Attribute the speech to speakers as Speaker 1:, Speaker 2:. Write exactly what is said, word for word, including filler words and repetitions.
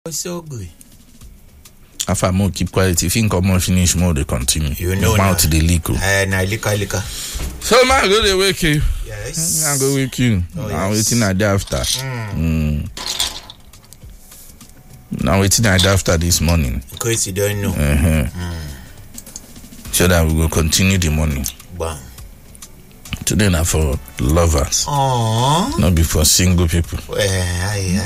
Speaker 1: So good.
Speaker 2: After more keep quiet, if you come on finish more, they continue.
Speaker 1: You know,
Speaker 2: mouth the leak.
Speaker 1: Eh, na lika lika.
Speaker 2: So man, go they wake you.
Speaker 1: Yes.
Speaker 2: I go wake you.
Speaker 1: Oh,
Speaker 2: I'm
Speaker 1: yes.
Speaker 2: waiting at the after.
Speaker 1: Mm.
Speaker 2: Mm. Now waiting at the after this morning.
Speaker 1: Because you don't know.
Speaker 2: Uh-huh.
Speaker 1: Mm.
Speaker 2: So that we will continue the morning.
Speaker 1: Bam.
Speaker 2: Today now for lovers.
Speaker 1: Aww.
Speaker 2: Not be for single people.
Speaker 1: Eh, aye, aye.